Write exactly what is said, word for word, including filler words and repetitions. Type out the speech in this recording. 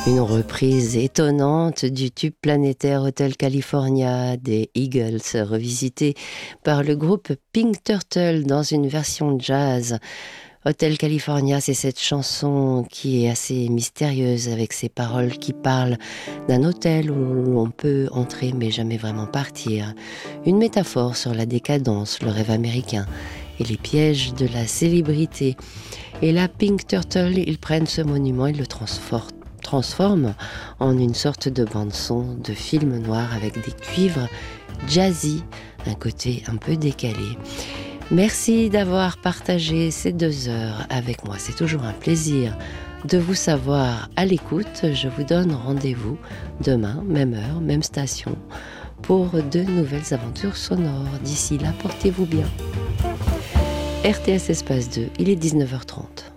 Une reprise étonnante du tube planétaire Hotel California des Eagles, revisité par le groupe Pink Turtle dans une version jazz. Hotel California, c'est cette chanson qui est assez mystérieuse avec ses paroles qui parlent d'un hôtel où l'on peut entrer mais jamais vraiment partir. Une métaphore sur la décadence, le rêve américain et les pièges de la célébrité. Et là, Pink Turtle, ils prennent ce monument, ils le transforment transforme en une sorte de bande-son de film noir avec des cuivres jazzy, un côté un peu décalé. Merci d'avoir partagé ces deux heures avec moi. C'est toujours un plaisir de vous savoir à l'écoute. Je vous donne rendez-vous demain, même heure, même station, pour de nouvelles aventures sonores. D'ici là, portez-vous bien. R T S Espace deux, il est dix-neuf heures trente.